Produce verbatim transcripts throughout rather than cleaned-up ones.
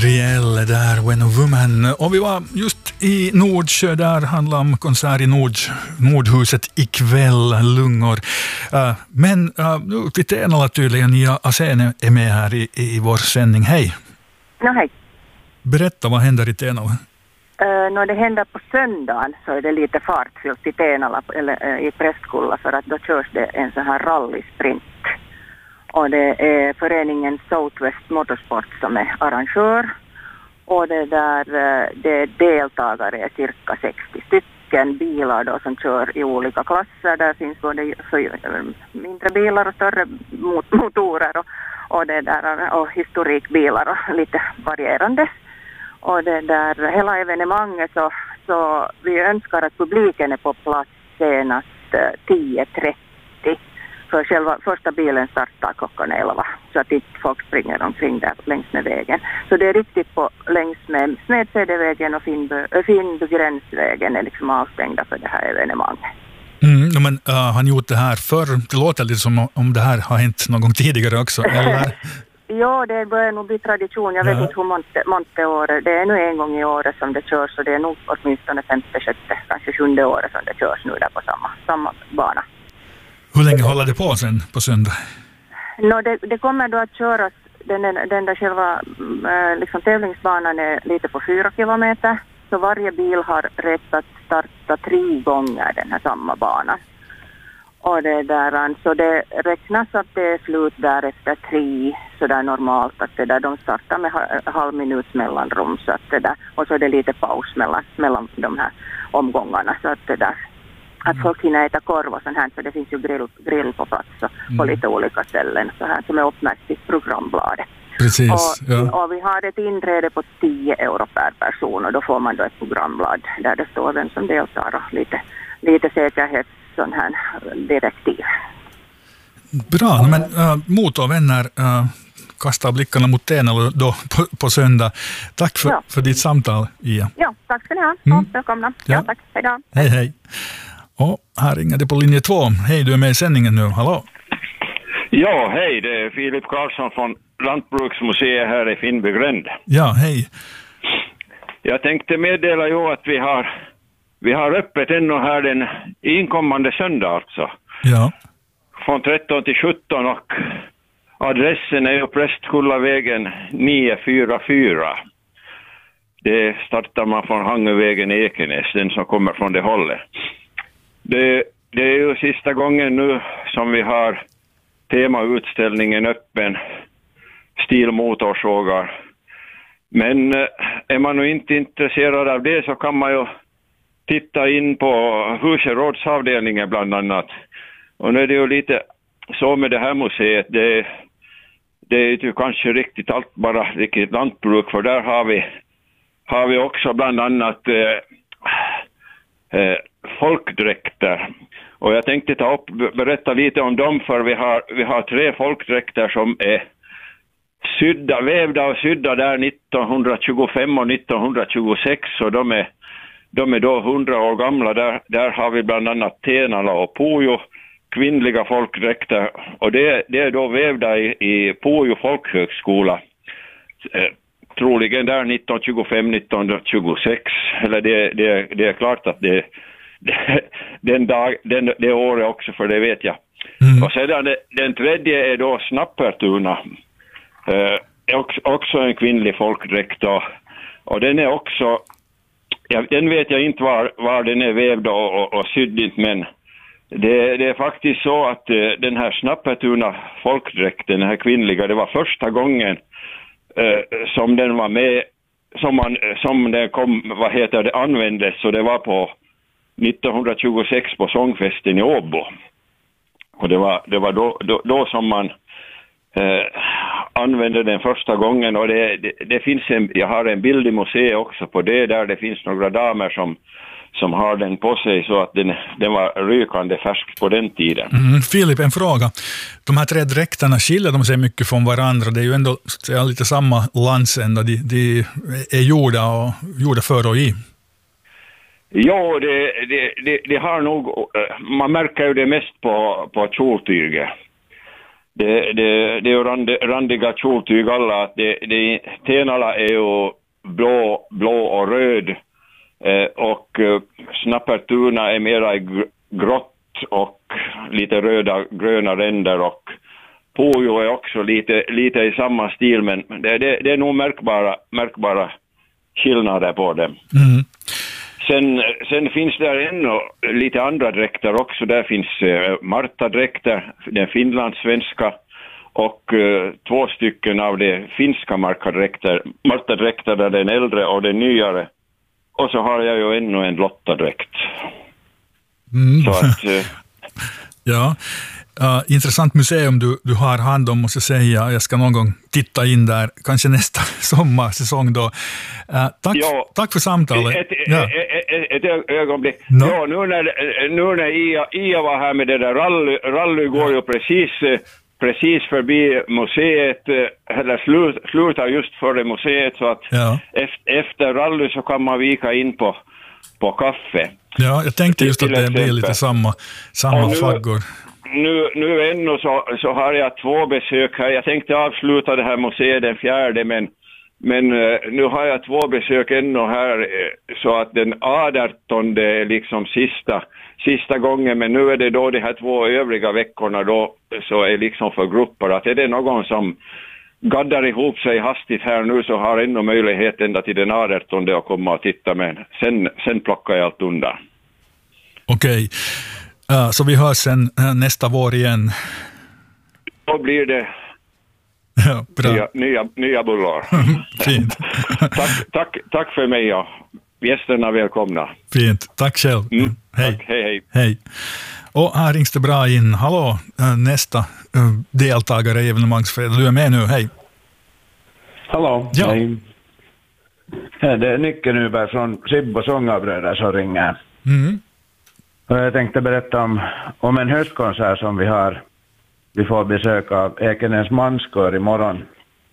Gabrielle där, When a Woman. Och vi var just i Nordsjö, där handlar om konsert i Nord, Nordhuset ikväll, lungor. Uh, men uh, nu till Tenala tydligen, Nia Asene är med här i, i vår sändning. Hej! No, hej. Berätta, vad händer i Tenala? Uh, när det händer på söndagen så är det lite fartfyllt i Tenala, eller uh, i Prästkulla, för att då körs det en sån här rallysprint. Och det är föreningen Southwest Motorsport som är arrangör. Och det där det är deltagare är cirka sextio stycken bilar då som kör i olika klasser. Där finns både mindre bilar och större motorer och, och, det där, och historikbilar och lite varierande. Och det där hela evenemanget så, så vi önskar att publiken är på plats senast tio trettio. För själva första bilen startar klockan elva, så att inte folk springer omkring där längs med vägen. Så det är riktigt på längs med Smedsedevägen och Finnby, Finnby gränsvägen är liksom avstängda för det här evenemanget. Mm, men uh, han gjort det här förr? Det låter lite som om det här har hänt någon gång tidigare också, eller? Ja, det börjar nog bli tradition. Jag vet ja. inte hur många, många år. Det är nu en gång i året som det körs, och det är nog åtminstone femte, sjätte, kanske sjunde året som det körs nu där på samma, samma bana. Hur länge håller det på sen på söndag? No, det, det kommer då att köras, den, den där själva äh, liksom tävlingsbanan är lite på fyra kilometer. Så varje bil har rätt att starta tre gånger den här samma banan. Och det där, så det räknas att det är slut där efter tre, så där normalt att det där, de startar med halv minut mellanrum, så att det där, och så är det lite paus mellan, mellan de här omgångarna, så att det där. Att folk hinner äta korv och sånt här, för det finns ju grill, grill på plats och på lite olika ställen så här, som är uppmärkt i programbladet. Precis, och, ja. och vi har ett inträde på tio euro per person, och då får man då ett programblad där det står vem som deltar och lite, lite säkerhets sån här direktiv. Bra, men äh, motorvänner äh, kastar blickarna mot Tenala då på, på söndag. Tack för, ja. för ditt samtal, Ia. Ja, tack ska ni ha. Mm. Välkomna. Ja. Ja, tack. Hej då. Hej, hej. Och här ringer det på linje två. Hej, du är med i sändningen nu. Hallå? Ja, hej. Det är Filip Karlsson från Lantbruksmuseet här i Finnby gränd. Ja, hej. Jag tänkte meddela ju att vi har, vi har öppet ännu här den inkommande söndag alltså. Ja. Från tretton till sjutton, och adressen är ju Prästkullavägen nio fyra fyra. Det startar man från Hangövägen i Ekenäs, den som kommer från det hållet. Det, det är ju sista gången nu som vi har temautställningen öppen, stilmotorsågar. Men är man nu inte intresserad av det så kan man ju titta in på husgerådsavdelningen bland annat. Och nu är det ju lite så med det här museet, det, det är ju kanske riktigt allt bara riktigt lantbruk, för där har vi har vi också bland annat eh, eh, folkdräkter. Och jag tänkte ta upp berätta lite om dem, för vi har, vi har tre folkdräkter som är sydda, vävda och sydda där nittonhundratjugofem och nittonhundratjugosex, och de är, de är då hundra år gamla. Där, där har vi bland annat Tenala och Pujo, kvinnliga folkdräkter, och det, det är då vävda i, i Pujo folkhögskola. Eh, Troligen där nittonhundratjugofem nittonhundratjugosex, eller det, det, det är klart att det, det den dag, den, det året också, för det vet jag. Mm. Och sedan det, den tredje är då Snappertuna, eh, också, också en kvinnlig folkdräkt, och, och den är också, ja, den vet jag inte var, var den är vävd och, och, och sydd, men det, det är faktiskt så att eh, den här Snappertuna folkdräkten, den här kvinnliga, det var första gången Uh, som den var med, som man som den kom, vad heter det, användes, så det var på nittonhundratjugosex på sångfesten i Åbo. Och det var det var då då, då som man uh, använde den första gången, och det, det det finns en, jag har en bild i museet också på det, där det finns några damer som som har den på sig, så att den, den var rykande färsk på den tiden. Mm, Filip, en fråga. De här tre dräkterna, skiljer de sig mycket från varandra? Det är ju ändå säga, lite samma landsända. De, de är gjorda, och, gjorda för och i. Ja, det, det, det, det har nog, man märker ju det mest på, på kjoltyget. det, det, det är ju rand, randiga kjoltyg alla. Att det, det, Tenala är ju blå, blå och röd. Eh, och eh, Snappertuna är mera gr- grått och lite röda, gröna ränder. Och Pujo är också lite, lite i samma stil. Men det, det, det är nog märkbara, märkbara skillnader på dem. Mm. Sen, sen finns det ännu lite andra dräkter också. Där finns eh, Marta-dräkter, den finlandssvenska, och eh, två stycken av de finska Marta-dräkter, Marta-dräkter där den äldre och den nyare. Och så har jag ju ännu en Lotta-dräkt. Mm. Så att... Eh, ja. Uh, intressant museum du, du har hand om, måste jag säga. Jag ska någon gång titta in där, kanske nästa sommarsäsong då. Uh, tack, ja, tack för samtalet. Ett, ja. ett, ett, ett ögonblick. No. Ja, nu när, nu när Ia, Ia var här med det där rally, rally går ju precis, precis förbi museet, eller slut, slutar just före museet, så att ja. efter, efter rally så kan man vika in på, på kaffe. Ja, jag tänkte just att det blir lite samma, samma nu, faggor. Nu, nu ännu så, så har jag två besök här. Jag tänkte avsluta det här museet den fjärde, men, men uh, nu har jag två besök ännu här, uh, så att den artonde är liksom sista, sista gången, men nu är det då de här två övriga veckorna då, så är liksom för grupper. Att är det någon som gaddar ihop sig hastigt här nu, så har ännu möjlighet ända till den artonde att komma och titta, men sen, sen plockar jag allt undan. Okej. Okay. Uh, så vi hörs sen uh, nästa vår igen. Då blir det ja, bra. nya, nya, nya bullar. Fint. tack, tack, tack för mig, ja. Gästerna välkomna. Fint. Tack själv. Mm, hej. Tack. Hej, hej. Hej. Och här rings det bra in. Hallå, uh, nästa uh, deltagare i evenemangsfredag. Du är med nu, hej. Hallå, ja. Hej. Det är Nicke Nyberg från Sibbo Sångarbröder som ringer. Mm. Jag tänkte berätta om, om en höstkonsert som vi har. Vi får besök av Ekenäs manskör imorgon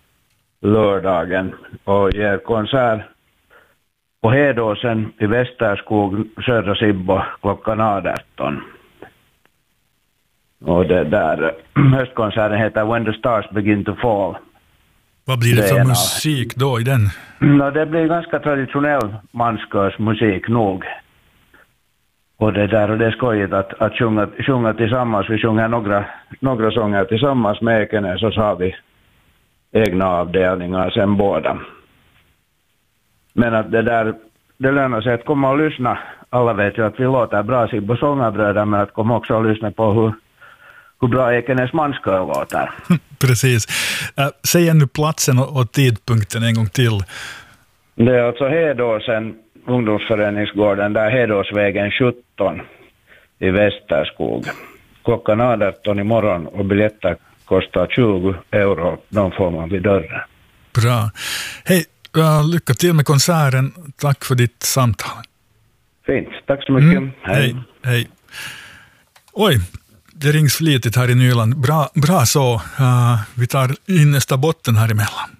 lördagen och ger konsert på Hedåsen i Västerskog, södra Sibbo, klockan arton. Och det där höstkonserten heter When the Stars Begin to Fall. Vad blir det, det för musik då i den? No, det blir ganska traditionell manskörsmusik nog. Och det där, och det är skojigt att, att sjunga, sjunga tillsammans. Vi sjunger några, några sånger tillsammans med Ekenäs, och så har vi egna avdelningar sen båda. Men att det där, det lönar sig att komma och lyssna. Alla vet ju att vi låter bra Sibbo Sångarbröder, men att komma också och lyssna på hur, hur bra Ekenäs manskör låter. Precis. Äh, säg nu platsen och, och tidpunkten en gång till. Det är alltså Hedåsen, ungdomsföreningsgården, där Hedåsvägen sjutton i Västerskog. Klockan arton imorgon, och biljetter kostar tjugo euro. De får man vid dörren. Bra. Hej, uh, lycka till med konserten. Tack för ditt samtal. Fint, tack så mycket. Mm. Hej. Hej. Hej. Oj, det rings flitigt här i Nyland. Bra, bra så. Uh, vi tar in nästa botten här emellan.